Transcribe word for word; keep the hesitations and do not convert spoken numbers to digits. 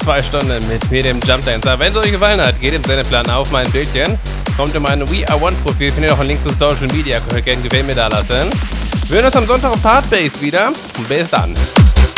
zwei Stunden mit mir, dem Jump Dancer. Wenn es euch gefallen hat, geht im Sendeplan auf mein Bildchen. Kommt in mein We Are One Profil, findet auch einen Link zu Social Media. Könnt ihr gerne Gefällt mir da lassen. Wir hören uns am Sonntag auf Hardbase wieder. Bis dann.